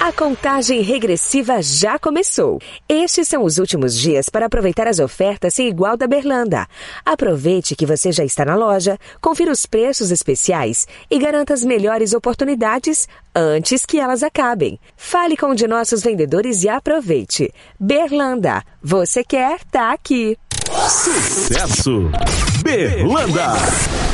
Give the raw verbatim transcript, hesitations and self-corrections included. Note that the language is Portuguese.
A contagem regressiva já começou. Estes são os últimos dias para aproveitar as ofertas sem igual da Berlanda. Aproveite que você já está na loja, confira os preços especiais e garanta as melhores oportunidades antes que elas acabem. Fale com um de nossos vendedores e aproveite. Berlanda, você quer, tá aqui. Sucesso! Berlanda!